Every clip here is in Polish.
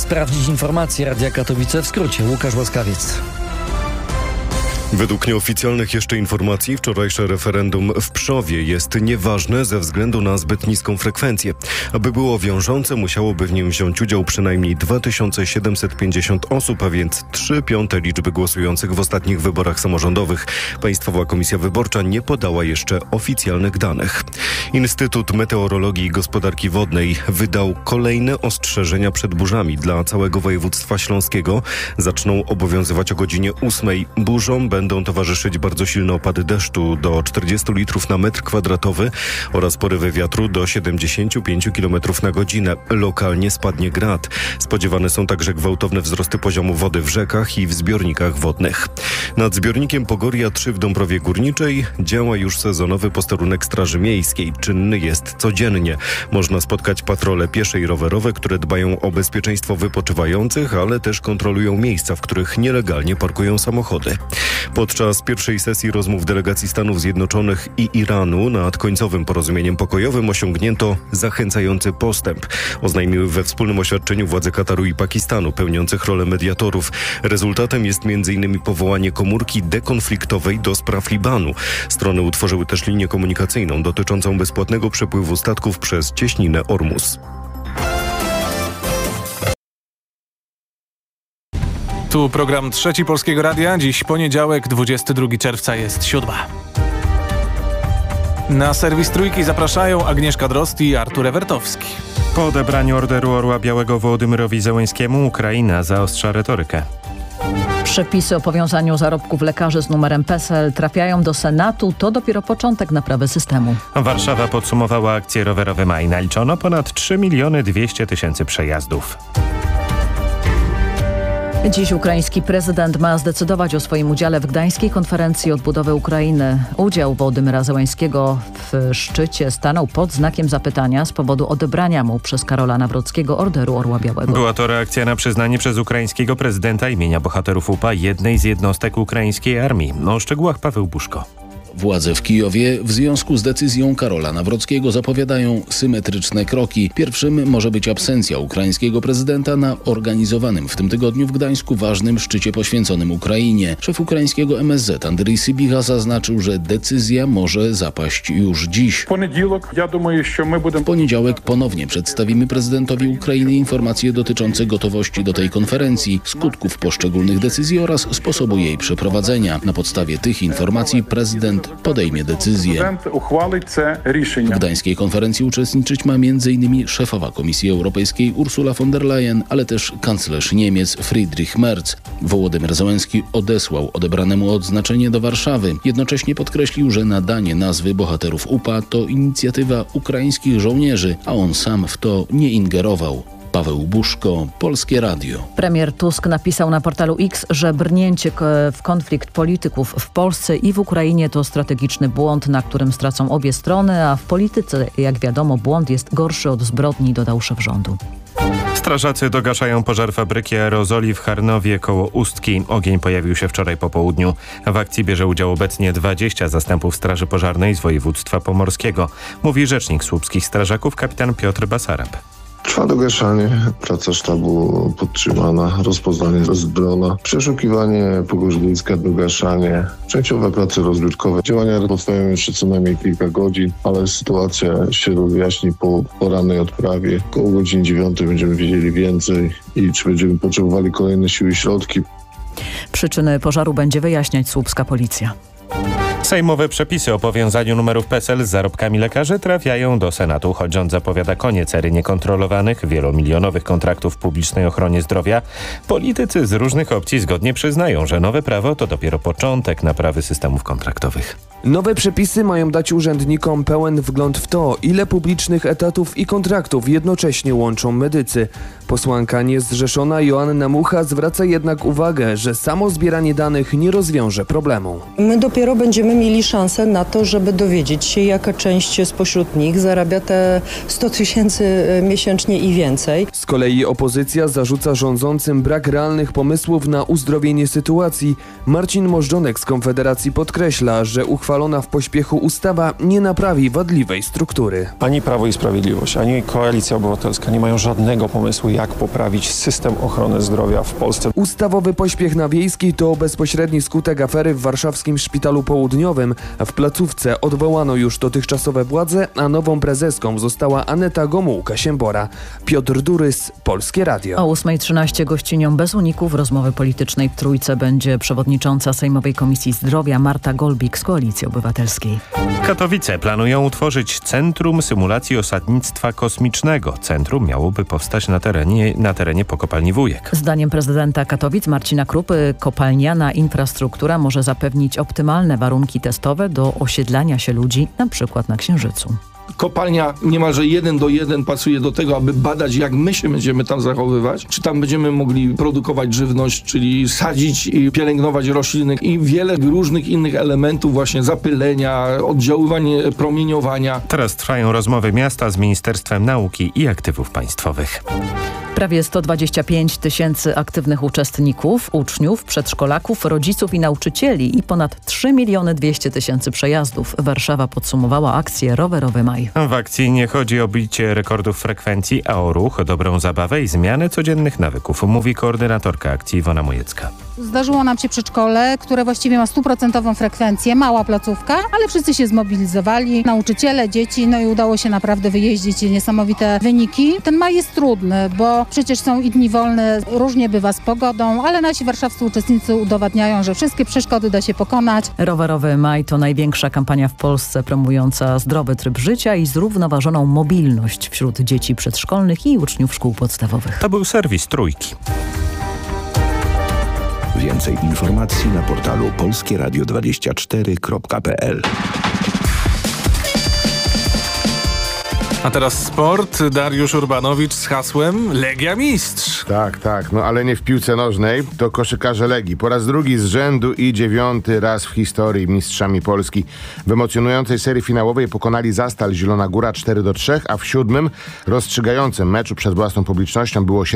sprawdzić informacje Radia Katowice w skrócie. Łukasz Łaskawiec. Według nieoficjalnych jeszcze informacji wczorajsze referendum w Pszowie jest nieważne ze względu na zbyt niską frekwencję. Aby było wiążące, musiałoby w nim wziąć udział przynajmniej 2750 osób, a więc 3/5 liczby głosujących w ostatnich wyborach samorządowych. Państwowa Komisja Wyborcza nie podała jeszcze oficjalnych danych. Instytut Meteorologii i Gospodarki Wodnej wydał kolejne ostrzeżenia przed burzami dla całego województwa śląskiego. Zaczną obowiązywać o godzinie 8:00. Burzom będą towarzyszyć bardzo silne opady deszczu do 40 litrów na metr kwadratowy oraz porywy wiatru do 75 km na godzinę. Lokalnie spadnie grad. Spodziewane są także gwałtowne wzrosty poziomu wody w rzekach i w zbiornikach wodnych. Nad zbiornikiem Pogoria 3 w Dąbrowie Górniczej działa już sezonowy posterunek Straży Miejskiej. Czynny jest codziennie. Można spotkać patrole piesze i rowerowe, które dbają o bezpieczeństwo wypoczywających, ale też kontrolują miejsca, w których nielegalnie parkują samochody. Podczas pierwszej sesji rozmów delegacji Stanów Zjednoczonych i Iranu nad końcowym porozumieniem pokojowym osiągnięto zachęcający postęp. Oznajmiły we wspólnym oświadczeniu władze Kataru i Pakistanu pełniących rolę mediatorów. Rezultatem jest m.in. powołanie komórki dekonfliktowej do spraw Libanu. Strony utworzyły też linię komunikacyjną dotyczącą bezpłatnego przepływu statków przez cieśninę Ormus. Tu program Trzeci Polskiego Radia. Dziś poniedziałek, 22 czerwca jest 7. Na serwis Trójki zapraszają Agnieszka Drozd i Artur Ewertowski. Po odebraniu Orderu Orła Białego Wołodymyrowi Zełenskiemu Ukraina zaostrza retorykę. Przepisy o powiązaniu zarobków lekarzy z numerem PESEL trafiają do Senatu. To dopiero początek naprawy systemu. Warszawa podsumowała akcje rowerowe maj. Naliczono ponad 3 200 000 przejazdów. Dziś ukraiński prezydent ma zdecydować o swoim udziale w Gdańskiej Konferencji Odbudowy Ukrainy. Udział Wołodymyra Zełenskiego w szczycie stanął pod znakiem zapytania z powodu odebrania mu przez Karola Nawrockiego Orderu Orła Białego. Była to reakcja na przyznanie przez ukraińskiego prezydenta imienia bohaterów UPA jednej z jednostek ukraińskiej armii. O szczegółach Paweł Buszko. Władze w Kijowie w związku z decyzją Karola Nawrockiego zapowiadają symetryczne kroki. Pierwszym może być absencja ukraińskiego prezydenta na organizowanym w tym tygodniu w Gdańsku ważnym szczycie poświęconym Ukrainie. Szef ukraińskiego MSZ Andrii Sybiha zaznaczył, że decyzja może zapaść już dziś. W poniedziałek ponownie przedstawimy prezydentowi Ukrainy informacje dotyczące gotowości do tej konferencji, skutków poszczególnych decyzji oraz sposobu jej przeprowadzenia. Na podstawie tych informacji prezydent podejmie decyzję. W Gdańskiej konferencji uczestniczyć ma m.in. szefowa Komisji Europejskiej Ursula von der Leyen, ale też kanclerz Niemiec Friedrich Merz. Wołodymyr Zełenski odesłał odebranemu odznaczenie do Warszawy. Jednocześnie podkreślił, że nadanie nazwy bohaterów UPA to inicjatywa ukraińskich żołnierzy, a on sam w to nie ingerował. Paweł Buszko, Polskie Radio. Premier Tusk napisał na portalu X, że brnięcie w konflikt polityków w Polsce i w Ukrainie to strategiczny błąd, na którym stracą obie strony, a w polityce, jak wiadomo, błąd jest gorszy od zbrodni, dodał szef rządu. Strażacy dogaszają pożar fabryki aerozoli w Charnowie koło Ustki. Ogień pojawił się wczoraj po południu. W akcji bierze udział obecnie 20 zastępów Straży Pożarnej z województwa pomorskiego, mówi rzecznik słupskich strażaków kapitan Piotr Basarab. Trwa dogaszanie, praca sztabu podtrzymana, rozpoznanie z drona, przeszukiwanie pogorzelska, dogaszanie, częściowe prace rozbiórkowe. Działania potrwają jeszcze co najmniej kilka godzin, ale sytuacja się rozjaśni po porannej odprawie. Koło godziny 9 będziemy wiedzieli więcej i czy będziemy potrzebowali kolejne siły i środki. Przyczyny pożaru będzie wyjaśniać słupska policja. Sejmowe przepisy o powiązaniu numerów PESEL z zarobkami lekarzy trafiają do Senatu. Choć rząd zapowiada koniec ery niekontrolowanych, wielomilionowych kontraktów w publicznej ochronie zdrowia, politycy z różnych opcji zgodnie przyznają, że nowe prawo to dopiero początek naprawy systemów kontraktowych. Nowe przepisy mają dać urzędnikom pełen wgląd w to, ile publicznych etatów i kontraktów jednocześnie łączą medycy. Posłanka niezrzeszona Joanna Mucha zwraca jednak uwagę, że samo zbieranie danych nie rozwiąże problemu. My dopiero będziemy mieli szansę na to, żeby dowiedzieć się, jaka część spośród nich zarabia te 100 000 miesięcznie i więcej. Z kolei opozycja zarzuca rządzącym brak realnych pomysłów na uzdrowienie sytuacji. Marcin Możdżonek z Konfederacji podkreśla, że uchwała uchwalona w pośpiechu ustawa nie naprawi wadliwej struktury. Ani Prawo i Sprawiedliwość, ani Koalicja Obywatelska nie mają żadnego pomysłu, jak poprawić system ochrony zdrowia w Polsce. Ustawowy pośpiech na Wiejskiej to bezpośredni skutek afery w warszawskim Szpitalu Południowym. W placówce odwołano już dotychczasowe władze, a nową prezeską została Aneta Gomułka-Siembora. Piotr Durys, Polskie Radio. O 8:13 gościnią bez uników rozmowy politycznej w Trójce będzie przewodnicząca Sejmowej Komisji Zdrowia Marta Golbik z Koalicji Obywatelskiej. Katowice planują utworzyć Centrum Symulacji Osadnictwa Kosmicznego. Centrum miałoby powstać na terenie po kopalni Wujek. Zdaniem prezydenta Katowic Marcina Krupy kopalniana infrastruktura może zapewnić optymalne warunki testowe do osiedlania się ludzi, na przykład na Księżycu. Kopalnia niemalże 1:1 pasuje do tego, aby badać, jak my się będziemy tam zachowywać. Czy tam będziemy mogli produkować żywność, czyli sadzić i pielęgnować rośliny i wiele różnych innych elementów, właśnie zapylenia, oddziaływanie promieniowania. Teraz trwają rozmowy miasta z Ministerstwem Nauki i Aktywów Państwowych. Prawie 125 000 aktywnych uczestników, uczniów, przedszkolaków, rodziców i nauczycieli i ponad 3 200 000 przejazdów. Warszawa podsumowała akcję Rowerowy Maj. W akcji nie chodzi o bicie rekordów frekwencji, a o ruch, dobrą zabawę i zmianę codziennych nawyków, mówi koordynatorka akcji Iwona Mojecka. Zdarzyło nam się przedszkole, które właściwie ma 100% frekwencję, mała placówka, ale wszyscy się zmobilizowali, nauczyciele, dzieci, no i udało się naprawdę wyjeździć niesamowite wyniki. Ten maj jest trudny, bo przecież są i dni wolne, różnie bywa z pogodą, ale nasi warszawscy uczestnicy udowadniają, że wszystkie przeszkody da się pokonać. Rowerowy Maj to największa kampania w Polsce promująca zdrowy tryb życia i zrównoważoną mobilność wśród dzieci przedszkolnych i uczniów szkół podstawowych. To był serwis Trójki. Więcej informacji na portalu polskieradio24.pl. A teraz sport. Dariusz Urbanowicz z hasłem Legia Mistrz. Tak, no ale nie w piłce nożnej, to koszykarze Legii. Po raz drugi z rzędu i 9. raz w historii mistrzami Polski. W emocjonującej serii finałowej pokonali Zastal Zielona Góra 4-3, a w 7. rozstrzygającym meczu przed własną publicznością było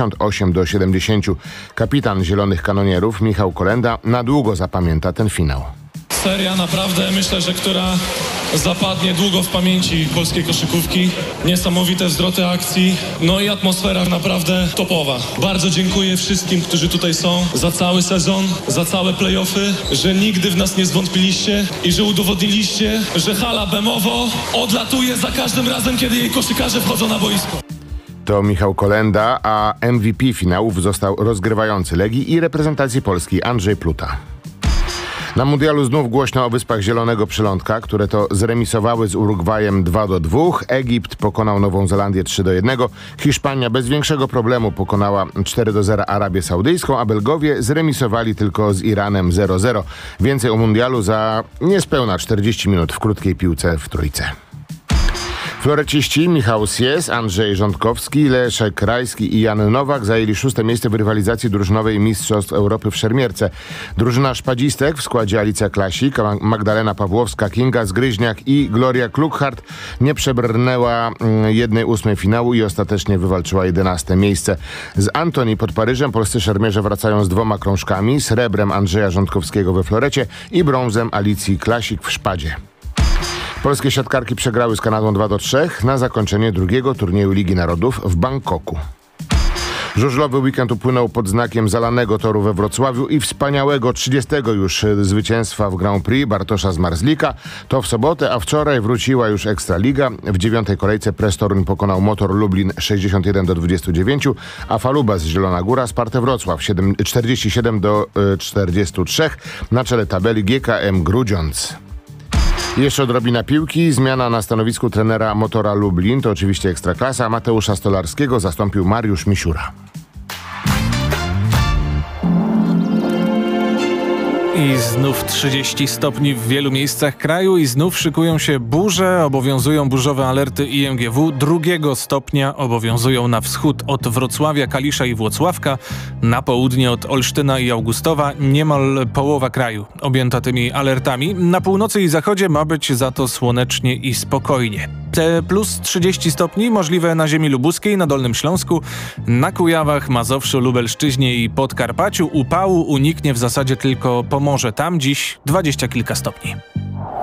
78-70. Kapitan Zielonych Kanonierów Michał Kolenda na długo zapamięta ten finał. Seria naprawdę, myślę, że która zapadnie długo w pamięci polskiej koszykówki. Niesamowite zwroty akcji, no i atmosfera naprawdę topowa. Bardzo dziękuję wszystkim, którzy tutaj są za cały sezon, za całe play-offy, że nigdy w nas nie zwątpiliście i że udowodniliście, że hala Bemowo odlatuje za każdym razem, kiedy jej koszykarze wchodzą na boisko. To Michał Kolenda, a MVP finałów został rozgrywający Legii i reprezentacji Polski Andrzej Pluta. Na mundialu znów głośno o Wyspach Zielonego Przylądka, które to zremisowały z Urugwajem 2-2. Egipt pokonał Nową Zelandię 3-1. Hiszpania bez większego problemu pokonała 4-0 Arabię Saudyjską, a Belgowie zremisowali tylko z Iranem 0-0. Więcej o mundialu za niespełna 40 minut w krótkiej piłce w Trójce. Floreciści Michał Sies, Andrzej Rządkowski, Leszek Rajski i Jan Nowak zajęli 6. miejsce w rywalizacji drużynowej Mistrzostw Europy w szermierce. Drużyna szpadzistek w składzie Alicja Klasik, Magdalena Pawłowska, Kinga Zgryźniak i Gloria Klughart nie przebrnęła 1/8 finału i ostatecznie wywalczyła 11. miejsce. Z Antonii pod Paryżem polscy szermierze wracają z 2 krążkami, srebrem Andrzeja Rządkowskiego we florecie i brązem Alicji Klasik w szpadzie. Polskie siatkarki przegrały z Kanadą 2-3 na zakończenie drugiego turnieju Ligi Narodów w Bangkoku. Żużlowy weekend upłynął pod znakiem zalanego toru we Wrocławiu i wspaniałego 30. już zwycięstwa w Grand Prix Bartosza z Marzlika. To w sobotę, a wczoraj wróciła już Ekstraliga. W 9. kolejce Press Toruń pokonał Motor Lublin 61-29, a Faluba z Zielona Góra Spartę Wrocław 47-43. Na czele tabeli GKM Grudziądz. Jeszcze odrobina piłki. Zmiana na stanowisku trenera Motora Lublin to oczywiście Ekstraklasa. Mateusza Stolarskiego zastąpił Mariusz Misiura. I znów 30 stopni w wielu miejscach kraju i znów szykują się burze, obowiązują burzowe alerty IMGW. 2 stopnia obowiązują na wschód od Wrocławia, Kalisza i Włocławka, na południe od Olsztyna i Augustowa. Niemal połowa kraju objęta tymi alertami. Na północy i zachodzie ma być za to słonecznie i spokojnie. Te plus 30 stopni możliwe na ziemi lubuskiej, na Dolnym Śląsku, na Kujawach, Mazowszu, Lubelszczyźnie i Podkarpaciu. Upału uniknie w zasadzie tylko Pomorze. Tam dziś 20 kilka stopni.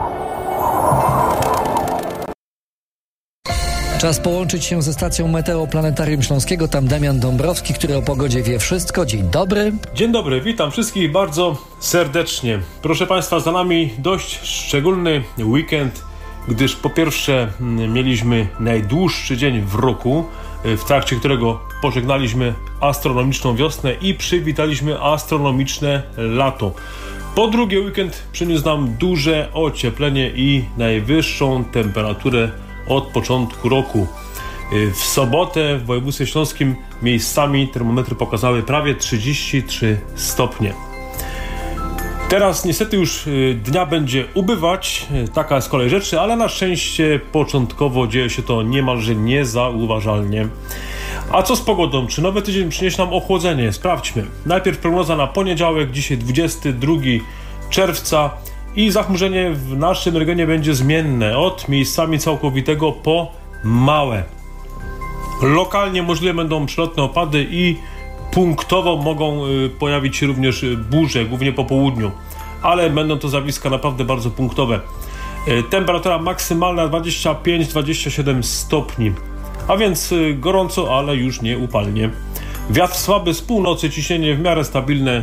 Czas połączyć się ze stacją Meteoplanetarium Śląskiego. Tam Damian Dąbrowski, który o pogodzie wie wszystko. Dzień dobry. Dzień dobry, witam wszystkich bardzo serdecznie. Proszę Państwa, za nami dość szczególny weekend, gdyż po pierwsze mieliśmy najdłuższy dzień w roku, w trakcie którego pożegnaliśmy astronomiczną wiosnę i przywitaliśmy astronomiczne lato. Po drugie, weekend przyniósł nam duże ocieplenie i najwyższą temperaturę od początku roku. W sobotę w województwie śląskim miejscami termometry pokazały prawie 33 stopnie. Teraz niestety już dnia będzie ubywać, taka jest kolej rzeczy, ale na szczęście początkowo dzieje się to niemalże niezauważalnie. A co z pogodą? Czy nowy tydzień przyniesie nam ochłodzenie? Sprawdźmy. Najpierw prognoza na poniedziałek, dzisiaj 22 czerwca i zachmurzenie w naszym regionie będzie zmienne od miejscami całkowitego po małe. Lokalnie możliwe będą przelotne opady i punktowo mogą pojawić się również burze, głównie po południu, ale będą to zjawiska naprawdę bardzo punktowe. Temperatura maksymalna 25-27 stopni, a więc gorąco, ale już nie upalnie. Wiatr słaby z północy, ciśnienie w miarę stabilne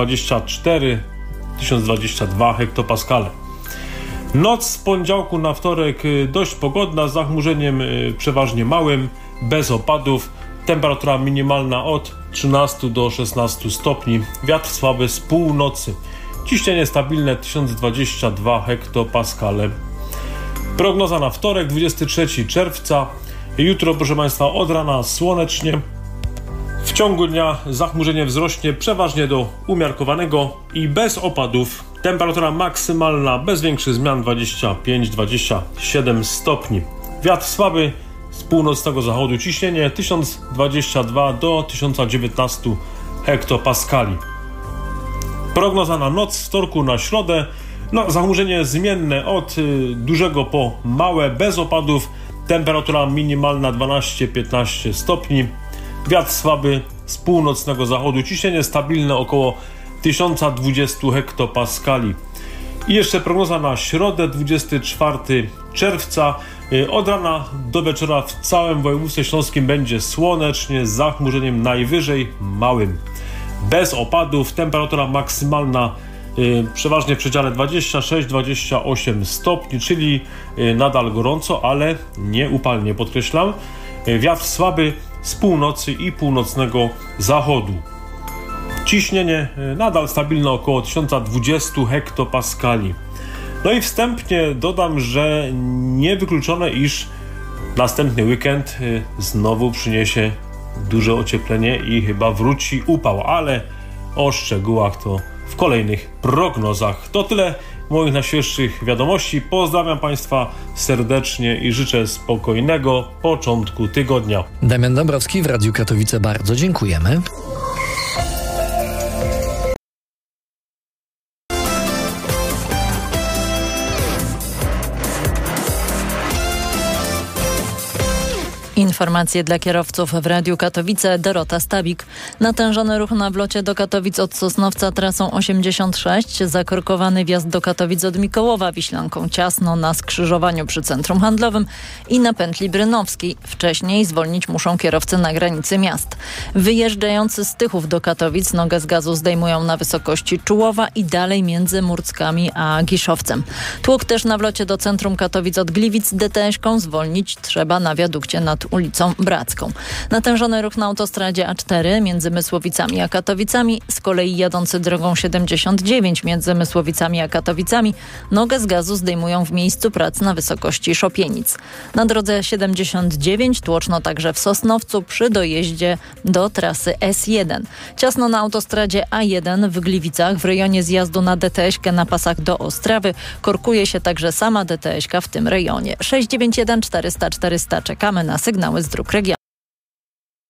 1024-1022 hektopaskale. Noc z poniedziałku na wtorek dość pogodna, z zachmurzeniem przeważnie małym, bez opadów. Temperatura minimalna od 13 do 16 stopni. Wiatr słaby z północy. Ciśnienie stabilne 1022 hektopaskale. Prognoza na wtorek, 23 czerwca. Jutro, proszę Państwa, od rana słonecznie. W ciągu dnia zachmurzenie wzrośnie przeważnie do umiarkowanego i bez opadów. Temperatura maksymalna bez większych zmian 25-27 stopni. Wiatr słaby z północnego zachodu, ciśnienie 1022 do 1019 hektopaskali. Prognoza na noc z wtorku na środę. Zachmurzenie zmienne od dużego po małe, bez opadów. Temperatura minimalna 12-15 stopni. Wiatr słaby z północnego zachodu, ciśnienie stabilne około 1020 hektopaskali. I jeszcze prognoza na środę, 24 czerwca. Od rana do wieczora w całym województwie śląskim będzie słonecznie z zachmurzeniem najwyżej małym. Bez opadów, temperatura maksymalna przeważnie w przedziale 26-28 stopni, czyli nadal gorąco, ale nie upalnie, podkreślam. Wiatr słaby z północy i północnego zachodu. Ciśnienie nadal stabilne około 1020 hektopaskali. No i wstępnie dodam, że niewykluczone, iż następny weekend znowu przyniesie duże ocieplenie i chyba wróci upał, ale o szczegółach to w kolejnych prognozach. To tyle moich najświeższych wiadomości. Pozdrawiam Państwa serdecznie i życzę spokojnego początku tygodnia. Damian Dąbrowski w Radiu Katowice, bardzo dziękujemy. Informacje dla kierowców w Radiu Katowice. Dorota Stabik. Natężony ruch na wlocie do Katowic od Sosnowca trasą 86. Zakorkowany wjazd do Katowic od Mikołowa Wiślanką Ciasno na skrzyżowaniu przy Centrum Handlowym i na pętli Brynowskiej. Wcześniej zwolnić muszą kierowcy na granicy miast. Wyjeżdżający z Tychów do Katowic nogę z gazu zdejmują na wysokości Czułowa i dalej między Murckami a Giszowcem. Tłok też na wlocie do centrum Katowic od Gliwic DTŚ-ką zwolnić trzeba na wiadukcie nad ulicą Bracką. Natężony ruch na autostradzie A4 między Mysłowicami a Katowicami, z kolei jadący drogą 79 między Mysłowicami a Katowicami nogę z gazu zdejmują w miejscu prac na wysokości Szopienic. Na drodze 79 tłoczno także w Sosnowcu przy dojeździe do trasy S1. Ciasno na autostradzie A1 w Gliwicach w rejonie zjazdu na DTŚ-kę na pasach do Ostrawy. Korkuje się także sama DTŚ-ka w tym rejonie. 691 400 400 czekamy na sygnały z dróg regionalnych.